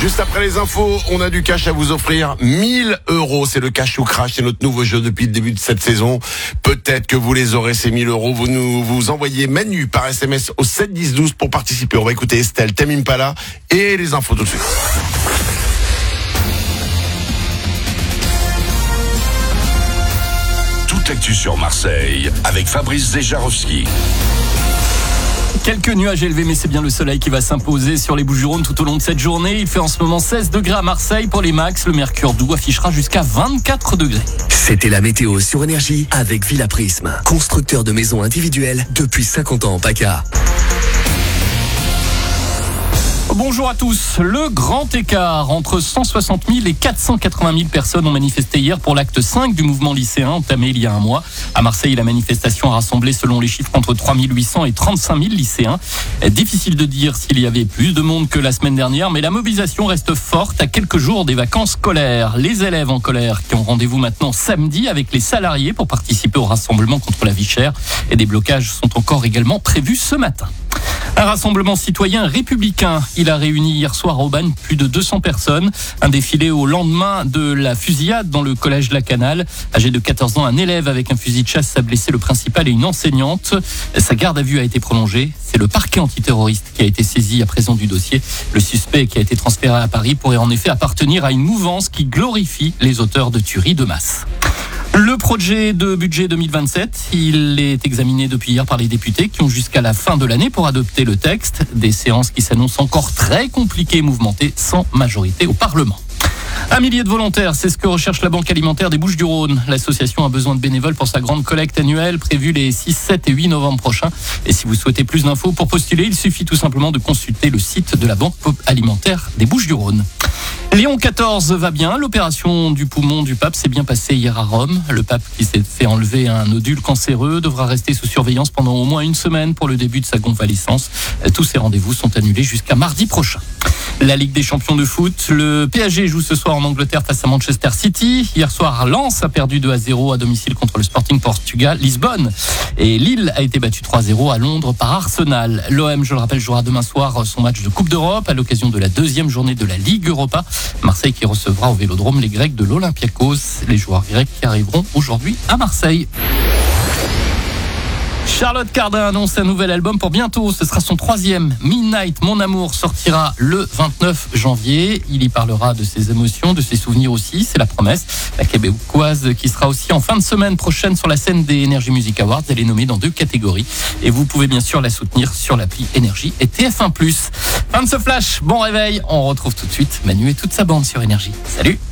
Juste après les infos, on a du cash à vous offrir. 1000 €, c'est le cash ou crash, c'est notre nouveau jeu depuis le début de cette saison. Peut-être que vous les aurez, ces 1000 €. Vous envoyez Manu par SMS au 7 10 12 pour participer. On va écouter Estelle, Tame Impala et les infos tout de suite. Toute l'actu sur Marseille avec Fabrice Zejarowski. Quelques nuages élevés, mais c'est bien le soleil qui va s'imposer sur les Bouches-du-Rhône tout au long de cette journée. Il fait en ce moment 16 degrés à Marseille pour les max. Le mercure doux affichera jusqu'à 24 degrés. C'était la météo sur Énergie avec Villa Prisme, constructeur de maisons individuelles depuis 50 ans en PACA. Bonjour à tous. Le grand écart entre 160 000 et 480 000 personnes ont manifesté hier pour l'acte 5 du mouvement lycéen entamé il y a un mois. À Marseille, la manifestation a rassemblé, selon les chiffres, entre 3 800 et 35 000 lycéens. Difficile de dire s'il y avait plus de monde que la semaine dernière, mais la mobilisation reste forte à quelques jours des vacances scolaires. Les élèves en colère qui ont rendez-vous maintenant samedi avec les salariés pour participer au rassemblement contre la vie chère. Et des blocages sont encore également prévus ce matin. Un rassemblement citoyen républicain. Il a réuni hier soir à Aubagne plus de 200 personnes. Un défilé au lendemain de la fusillade dans le collège La Canale. Âgé de 14 ans, un élève avec un fusil de chasse a blessé le principal et une enseignante. Sa garde à vue a été prolongée. C'est le parquet antiterroriste qui a été saisi à présent du dossier. Le suspect qui a été transféré à Paris pourrait en effet appartenir à une mouvance qui glorifie les auteurs de tueries de masse. Le projet de budget 2027, il est examiné depuis hier par les députés qui ont jusqu'à la fin de l'année pour adopter le texte. Des séances qui s'annoncent encore très compliquées et mouvementées sans majorité au Parlement. 1 millier de volontaires, c'est ce que recherche la Banque alimentaire des Bouches-du-Rhône. L'association a besoin de bénévoles pour sa grande collecte annuelle prévue les 6, 7 et 8 novembre prochains. Et si vous souhaitez plus d'infos pour postuler, il suffit tout simplement de consulter le site de la Banque alimentaire des Bouches-du-Rhône. Léon XIV va bien. L'opération du poumon du pape s'est bien passée hier à Rome. Le pape, qui s'est fait enlever un nodule cancéreux, devra rester sous surveillance pendant au moins une semaine pour le début de sa convalescence. Tous ces rendez-vous sont annulés jusqu'à mardi prochain. La Ligue des champions de foot, le PSG joue ce soir en Angleterre face à Manchester City. Hier soir, Lens a perdu 2-0 à domicile contre le Sporting Portugal, Lisbonne. Et Lille a été battu 3-0 à Londres par Arsenal. L'OM, je le rappelle, jouera demain soir son match de Coupe d'Europe à l'occasion de la deuxième journée de la Ligue Europa. Marseille qui recevra au Vélodrome les Grecs de l'Olympiakos. Les joueurs grecs qui arriveront aujourd'hui à Marseille. Charlotte Cardin annonce un nouvel album pour bientôt. Ce sera son 3e. Midnight, Mon Amour, sortira le 29 janvier. Il y parlera de ses émotions, de ses souvenirs aussi. C'est la promesse. La québécoise qui sera aussi en fin de semaine prochaine sur la scène des Energy Music Awards. Elle est nommée dans 2 catégories. Et vous pouvez bien sûr la soutenir sur l'appli Énergie et TF1+. Fin de ce flash. Bon réveil. On retrouve tout de suite Manu et toute sa bande sur Énergie. Salut!